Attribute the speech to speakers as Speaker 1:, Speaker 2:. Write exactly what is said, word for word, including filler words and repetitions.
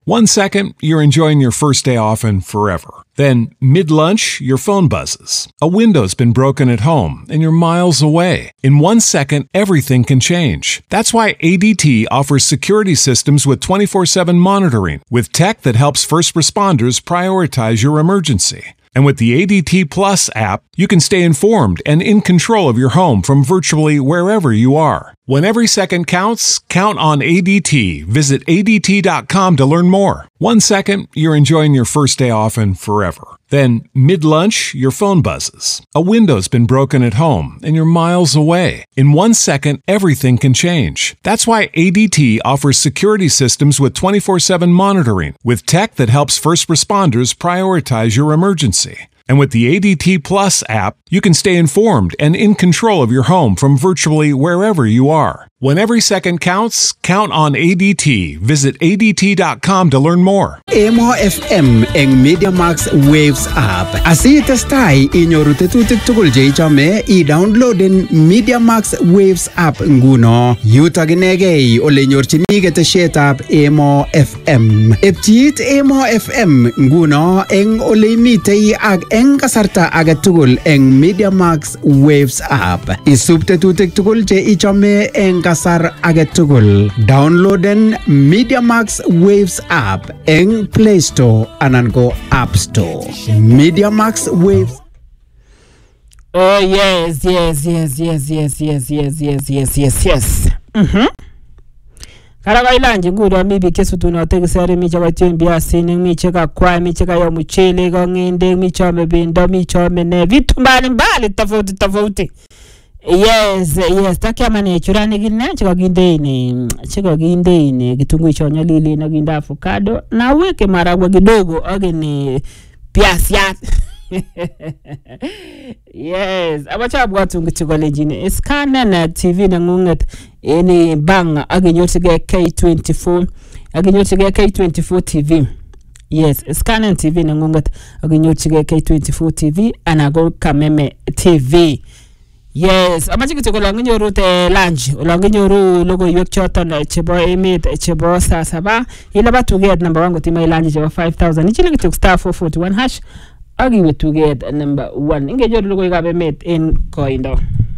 Speaker 1: One second, you're enjoying your first day off and forever. Then, mid-lunch, your phone buzzes. A window's been broken at home and you're miles away. In one second, everything can change. That's why A D T offers security systems with twenty-four seven monitoring, with tech that helps first responders prioritize your emergency. And with the A D T Plus app, you can stay informed and in control of your home from virtually wherever you are. When every second counts, count on A D T. Visit A D T dot com to learn more. One second, you're enjoying your first day off and forever. Then, mid-lunch, your phone buzzes. A window's been broken at home and you're miles away. In one second, everything can change. That's why A D T offers security systems with twenty-four seven monitoring, with tech that helps first responders prioritize your emergency. And with the A D T Plus app, you can stay informed and in control of your home from virtually wherever you are. When every second counts, count on A D T. Visit A D T dot com to learn more.
Speaker 2: Emo F M eng MediaMax Waves app. Asitestai inyoru tetutik tugul che ichome i-downloaden MediaMax Waves app nguno. Yutok inegei ole nyorchini ketesietab Emo F M. Epchiit Emo F M nguno eng ole imitei ak eng kasarta age tugul eng MediaMax Waves app. Isub tetutik tugul che ichome eng kasar age tugul. Downloaden MediaMax Waves app eng Play Store anan ko App Store. MediaMax Waves.
Speaker 3: Oh yes, yes, yes, yes, yes, yes, yes, yes, yes, yes, yes. Mhm. Karaga ilanje ngudo mibi kesutuna tegisari micha batyen biasini micha ka kwa micha ka yo muchele ko nginde micha mebinda micha mene vitu mbali mbali tofauti tofauti. Yes, yes, takiama ne churani gine chiko gindeni chiko gindeni kitunguu chonyo lili na ginda avocado na weke maragwe kidogo ageni piasiat. Yes, abacha abwatu ngitiko lejini iskana na T V na ngunget eni bang aginyotige K twenty-four aginyotige K twenty-four T V. Yes, iskana T V na ngunget aginyotige K twenty-four T V anago kameme T V. Yes, amachiki kolonginyoru te lunch, olonginyoru logo yok choton chebo emet chebo saa saba ilaba to get number one gotima lunch chebo five thousand ichile kitok star four forty-one hash agiwe to get number one ingejoru logo ikabe emet en koindo.